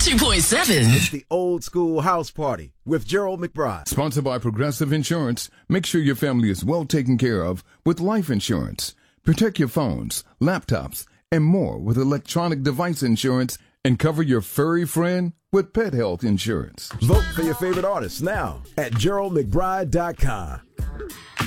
92.7. It's the old school house party with Gerald McBride. Sponsored by Progressive Insurance. Make sure your family is well taken care of with life insurance. Protect your phones, laptops, and more with electronic device insurance, and cover your furry friend with pet health insurance. Vote for your favorite artists now at GeraldMcBride.com.